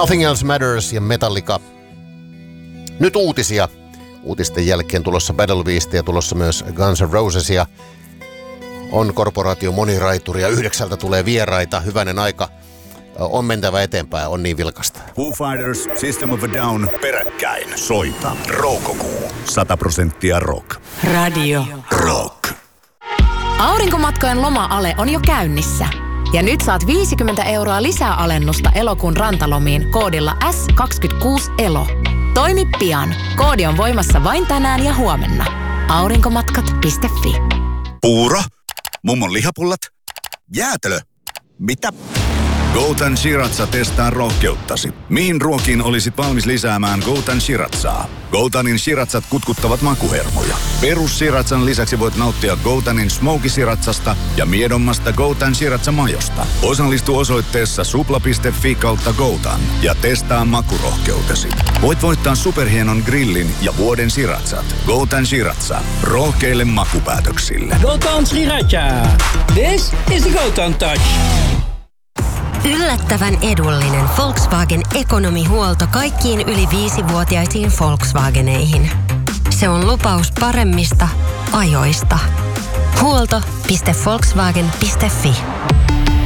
Nothing Else Matters ja Metallica. Nyt uutisia. Uutisten jälkeen tulossa Battle Beastia ja tulossa myös Guns N' Rosesia. On korporaatio moniraituri ja 9 tulee vieraita. Hyvänen aika. On mentävä eteenpäin, on niin vilkasta. Foo Fighters, System of a Down, peräkkäin. Soita. Roukokuu. 100% rock. Radio Rock. Aurinkomatkojen loma-ale on jo käynnissä. Ja nyt saat 50 € lisää alennusta elokuun rantalomiin koodilla S26ELO. Toimi pian. Koodi on voimassa vain tänään ja huomenna. Aurinkomatkat.fi. Puuro? Mummon lihapullat? Jäätelö? Mitä? Goutan Shiratsa testaa rohkeuttasi. Mihin ruokiin olisit valmis lisäämään Goutan Shiratsaa? Goutanin Shiratsat kutkuttavat makuhermoja. Perus Shiratsan lisäksi voit nauttia Goutanin Smoky Shiratsasta ja miedommasta Goutan Shiratsa-majosta. Osallistu osoitteessa supla.fi/Goutan ja testaa makurohkeutesi. Voit voittaa superhienon grillin ja vuoden Shiratsat. Goutan Shiratsa. Rohkeille makupäätöksille. Goutan Sriracha. This is the Goutan Touch. Yllättävän edullinen Volkswagen ekonomihuolto kaikkiin yli 5-vuotiaisiin Volkswageneihin. Se on lupaus paremmista ajoista. Huolto.volkswagen.fi.